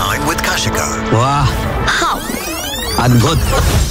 Time with Kashika. वाह, अद्भुत।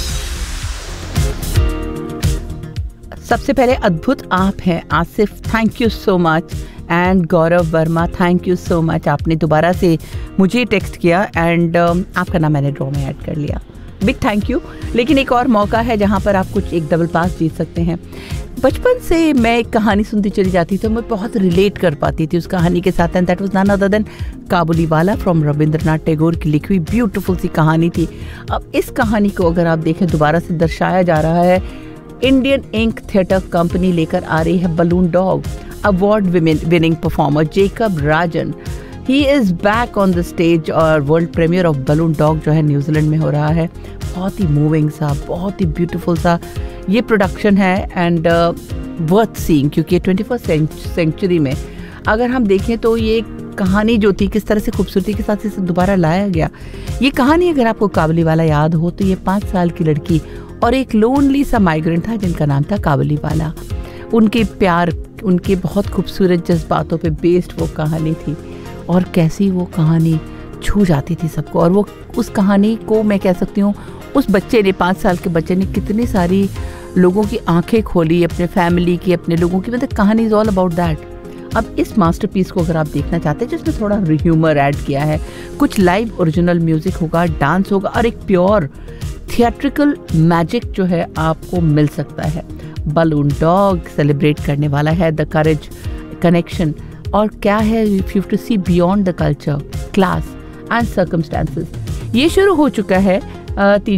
सबसे पहले अद्भुत आप हैं Asif, thank you so much. And Gaurav Verma, thank you so much, आपने दोबारा से मुझे टेक्स्ट किया एंड आपका नाम मैंने ड्रॉ में ऐड कर लिया, बिग थैंक यू। लेकिन एक और मौका है जहाँ पर आप कुछ एक डबल पास जीत सकते हैं। बचपन से मैं एक कहानी सुनती चली जाती थी, मैं बहुत रिलेट कर पाती थी उस कहानी के साथ, and that was none other than Kabuliwala from Rabindranath Tagore की लिखी हुई ब्यूटीफुल सी कहानी थी। अब इस कहानी को अगर आप देखें दोबारा से दर्शाया जा रहा है, इंडियन इंक थिएटर कंपनी लेकर आ रही है balloon dog. Award winning performer Jacob Rajan, he is back on the stage, और world premiere of balloon dog जो है न्यूजीलैंड में हो रहा है। बहुत ही मूविंग सा, बहुत ही ब्यूटीफुल सा ये प्रोडक्शन है एंड वर्थ सीइंग, क्योंकि 21st सेंचुरी में अगर हम देखें तो ये कहानी जो थी किस तरह से खूबसूरती के साथ इसे दोबारा लाया गया। ये कहानी अगर आपको काबुलीवाला याद हो तो ये 5 साल की लड़की और एक लोनली सा माइग्रेंट था जिनका नाम था काबुलीवाला। उनके प्यार, उनके बहुत खूबसूरत जज्बातों पे बेस्ड वो कहानी थी, और कैसी वो कहानी छू जाती थी सबको। और वो उस कहानी को मैं कह सकती हूँ उस बच्चे ने, 5 साल के बच्चे ने कितनी सारी लोगों की आंखें खोली, अपने फैमिली की, अपने लोगों की, मतलब कहानी इज़ ऑल अबाउट दैट। अब इस मास्टरपीस को अगर आप देखना चाहते हैं जिसमें थोड़ा ह्यूमर ऐड किया है, कुछ लाइव ओरिजिनल म्यूजिक होगा, डांस होगा, और एक प्योर थिएट्रिकल मैजिक जो है आपको मिल सकता है। बलून डॉग सेलिब्रेट करने वाला है द करेज कनेक्शन, और क्या है, if you to see beyond the culture, class and circumstances. ये शुरू हो चुका है 3